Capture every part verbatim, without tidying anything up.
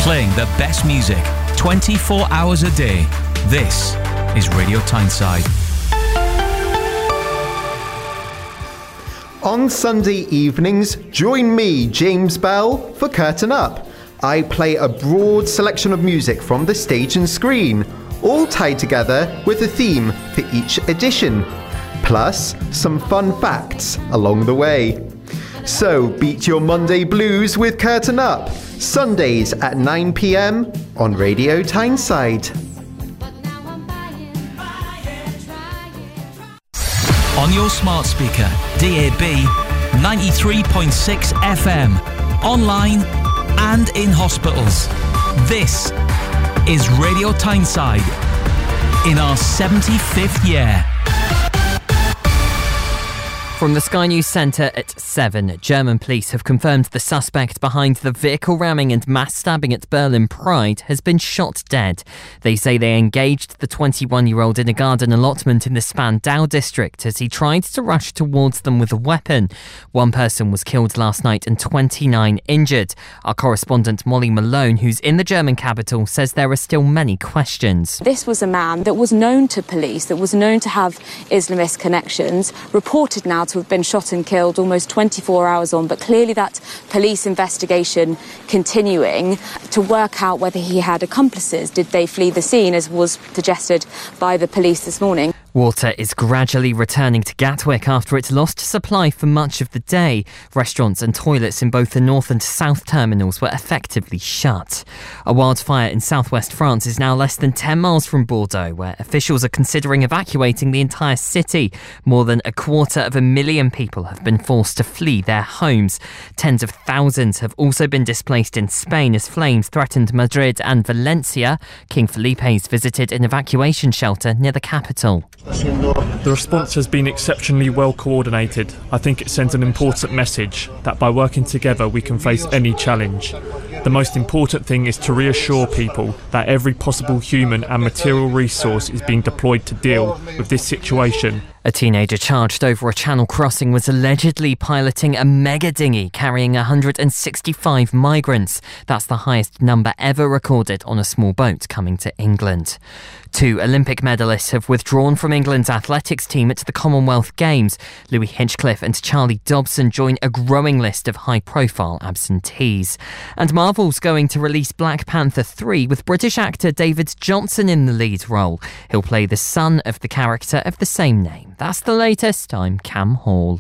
playing the best music twenty-four hours a day. This is Radio Tyneside. On Sunday evenings, join me, James Bell, for Curtain Up. I play a broad selection of music from the stage and screen, all tied together with a theme for each edition, plus some fun facts along the way. So beat your Monday blues with Curtain Up, Sundays at nine p.m. on Radio Tyneside. On your smart speaker, D A B, ninety-three point six F M, online and in hospitals. This is Radio Tyneside in our seventy-fifth year. From the Sky News Centre at seven, German police have confirmed the suspect behind the vehicle ramming and mass stabbing at Berlin Pride has been shot dead. They say they engaged the twenty-one-year-old in a garden allotment in the Spandau district as he tried to rush towards them with a weapon. One person was killed last night and twenty-nine injured. Our correspondent Molly Malone, who's in the German capital, says there are still many questions. This was a man that was known to police, that was known to have Islamist connections, reported now to have been shot and killed almost twenty-four hours on, but clearly that police investigation continuing to work out whether he had accomplices. Did they flee the scene, as was suggested by the police this morning? Water is gradually returning to Gatwick after it lost supply for much of the day. Restaurants and toilets in both the north and south terminals were effectively shut. A wildfire in southwest France is now less than ten miles from Bordeaux, where officials are considering evacuating the entire city. More than a quarter of a million people have been forced to flee their homes. Tens of thousands have also been displaced in Spain as flames threatened Madrid and Valencia. King Felipe's visited an evacuation shelter near the capital. The response has been exceptionally well coordinated. I think it sends an important message that by working together we can face any challenge. The most important thing is to reassure people that every possible human and material resource is being deployed to deal with this situation. A teenager charged over a channel crossing was allegedly piloting a mega dinghy carrying one hundred sixty-five migrants. That's the highest number ever recorded on a small boat coming to England. Two Olympic medalists have withdrawn from England's athletics team at the Commonwealth Games. Louis Hinchcliffe and Charlie Dobson join a growing list of high-profile absentees. And Marvel's going to release Black Panther three with British actor David Johnson in the lead role. He'll play the son of the character of the same name. That's the latest. I'm Cam Hall.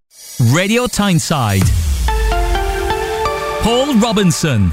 Radio Tyneside. Paul Robinson.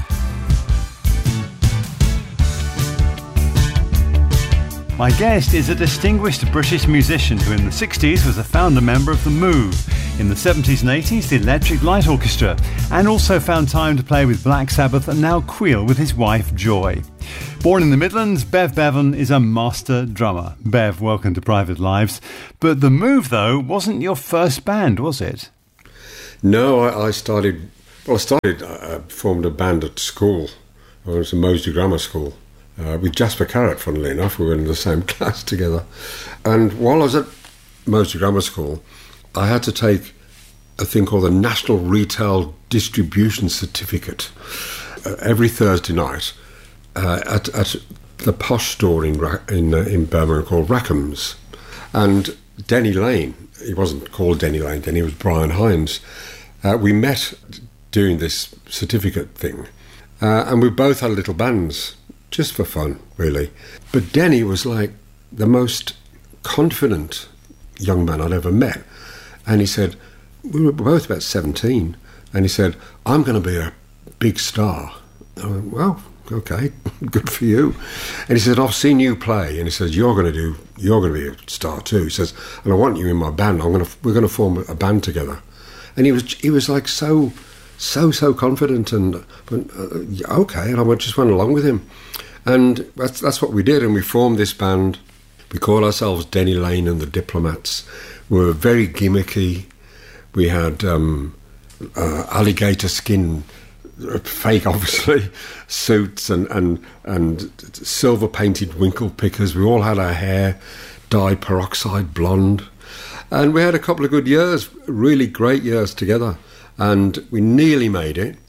My guest is a distinguished British musician who in the sixties was a founder member of The Move, in the seventies and eighties the Electric Light Orchestra, and also found time to play with Black Sabbath and now Queel with his wife Joy. Born in the Midlands, Bev Bevan is a master drummer. Bev, welcome to Private Lives. But The Move, though, wasn't your first band, was it? No, I, I started, well I started, I formed a band at school. I was at Moseley Grammar School. Uh, with Jasper Carrott, funnily enough. We were in the same class together. And while I was at Moseley Grammar School, I had to take a thing called the National Retail Distribution Certificate uh, every Thursday night uh, at, at the posh store in Ra- in, uh, in Birmingham called Rackham's. And Denny Lane, he wasn't called Denny Lane then, he was Brian Hines. Uh, we met doing this certificate thing, uh, and we both had little bands, just for fun, really. But Denny was like the most confident young man I'd ever met. And he said, we were both about seventeen, and he said, I'm going to be a big star. I went, well, okay, good for you. And he said, I've seen you play. And he says, you're going to do, you're going to be a star too. He says, and I want you in my band. I'm going to, we're going to form a band together. And he was, he was like so, so, so confident. And went, uh, okay, and I went, just went along with him. And that's that's what we did, and we formed this band. We called ourselves Denny Lane and the Diplomats. We were very gimmicky. We had um, uh, alligator skin, fake obviously, suits and, and, and silver-painted winkle pickers. We all had our hair dyed peroxide blonde. And we had a couple of good years, really great years together. And we nearly made it.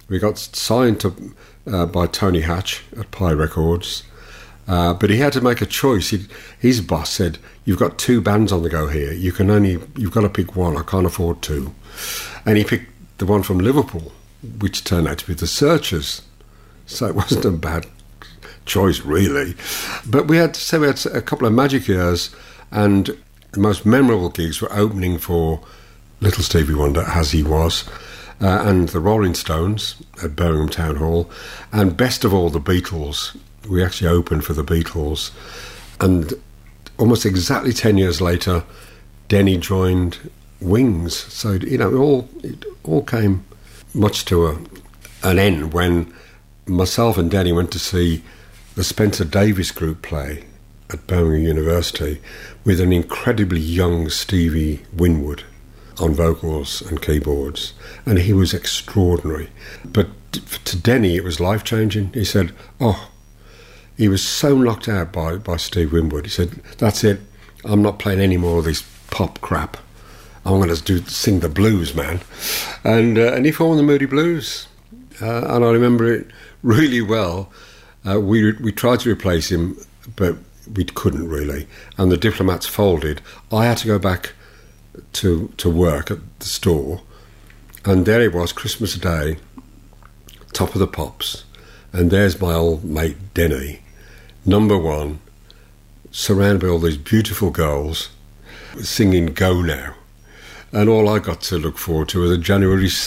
We got signed to uh, by Tony Hatch at Pye Records, uh, but he had to make a choice. He, his boss said, "You've got two bands on the go here. You can only you've got to pick one. I can't afford two." And he picked the one from Liverpool, which turned out to be the Searchers. So it wasn't a bad choice, really. But we had so we had a couple of magic years, and the most memorable gigs were opening for Little Stevie Wonder, as he was, uh, and the Rolling Stones at Birmingham Town Hall, and best of all, the Beatles. We actually opened for the Beatles, and almost exactly ten years later, Denny joined Wings. So you know, it all it all came much to a, an end when myself and Denny went to see the Spencer Davis Group play at Birmingham University with an incredibly young Stevie Winwood on vocals and keyboards, and he was extraordinary. But to Denny, it was life-changing. He said, oh, he was so knocked out by, by Steve Winwood. He said, that's it, I'm not playing any more of this pop crap. I'm going to do sing the blues, man. And, uh, and he formed the Moody Blues. Uh, and I remember it really well. Uh, we we tried to replace him, but we couldn't really. And the Diplomats folded. I had to go back to to work at the store, and there it was, Christmas Day, Top of the Pops, and there's my old mate Denny, number one, surrounded by all these beautiful girls, singing Go Now. And all I got to look forward to was a January